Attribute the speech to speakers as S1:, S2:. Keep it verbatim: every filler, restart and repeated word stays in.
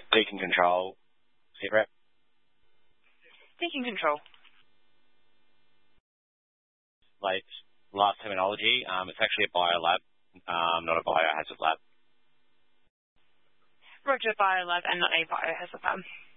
S1: Beacon Control, sit rep.
S2: Beacon Control.
S1: Like, last terminology, um, it's actually a biolab, um, not a biohazard lab.
S2: Roger, biolab and not a biohazard lab.